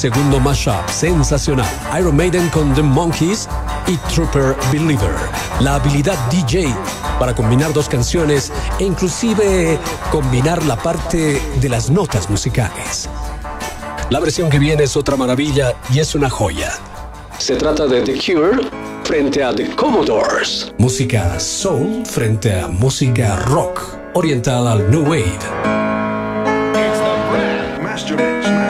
segundo mashup sensacional. Iron Maiden con The Monkees y Trooper Believer. La habilidad DJ para combinar dos canciones e inclusive combinar la parte de las notas musicales. La versión que viene es otra maravilla y es una joya. Se trata de The Cure frente a The Commodores. Música soul frente a música rock orientada al New Wave. It's the Grand Master Mix.